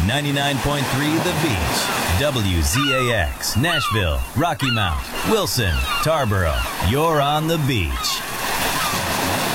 99.3 The Beach. WZAX, Nashville, Rocky Mount, Wilson, Tarboro. You're on the beach.